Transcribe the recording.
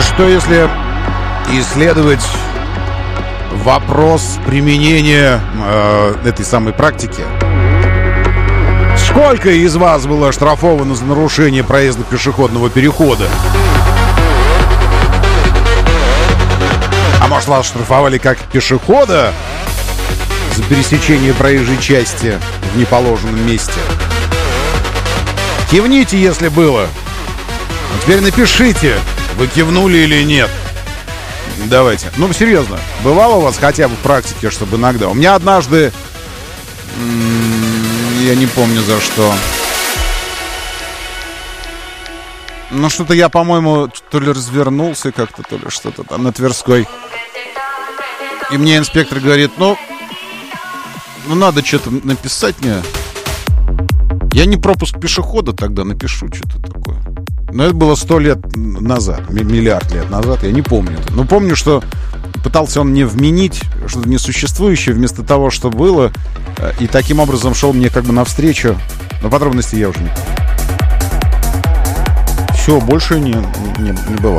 Что если исследовать вопрос применения этой самой практики? Сколько из вас было оштрафовано за нарушение проезда пешеходного перехода? А может, вас штрафовали как пешехода за пересечение проезжей части в неположенном месте? Кивните, если было. А теперь напишите, вы кивнули или нет. Давайте. Ну, серьезно, бывало у вас хотя бы в практике, чтобы иногда... У меня однажды... Я не помню за что. Ну, что-то я, по-моему, то ли развернулся как-то, то ли что-то там на Тверской. И мне инспектор говорит, ну надо что-то написать мне. Я не пропуск пешехода тогда напишу, что-то такое. Но это было 100 лет назад, миллиард лет назад, я не помню это. Но помню, что пытался он мне вменить что-то несуществующее вместо того, что было. И таким образом шел мне как бы навстречу. Но подробностей я уже не помню. Все, больше не бывало.